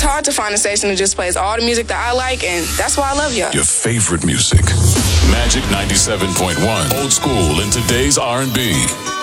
hard to find a station that just plays all the music that I like, and that's why I love y'all. Your favorite music. Magic 97.1. Old school in today's R&B.